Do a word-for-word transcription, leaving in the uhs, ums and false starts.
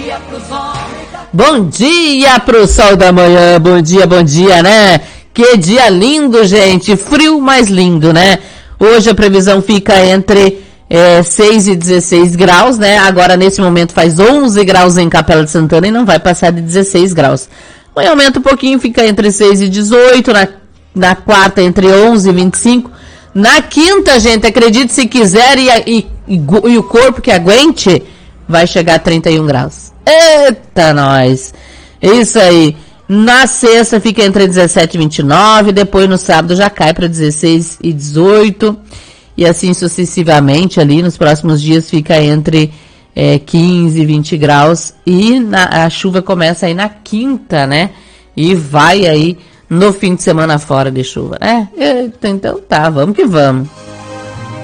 Bom dia pro sol da manhã, bom dia, bom dia, né? Que dia lindo, gente, frio, mas lindo, né? Hoje a previsão fica entre é, seis e dezesseis graus, né? Agora, nesse momento, faz onze graus em Capela de Santana e não vai passar de dezesseis graus. Amanhã aumenta um pouquinho, fica entre seis e dezoito, na, na quarta entre onze e vinte e cinco. Na quinta, gente, acredite se quiser e, e, e, e o corpo que aguente, vai chegar a trinta e um graus. Eita, nós! Isso aí. Na sexta fica entre dezessete e vinte e nove, depois no sábado já cai para dezesseis e dezoito, e assim sucessivamente ali nos próximos dias fica entre é, quinze e vinte graus, e na, a chuva começa aí na quinta, né? E vai aí no fim de semana fora de chuva. É, então tá, vamos que vamos.